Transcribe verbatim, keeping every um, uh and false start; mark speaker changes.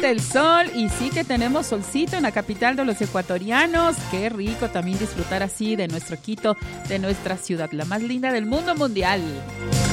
Speaker 1: caliente el sol y sí que tenemos solcito en la capital de los ecuatorianos. Qué rico también disfrutar así de nuestro Quito, de nuestra ciudad, la más linda del mundo mundial.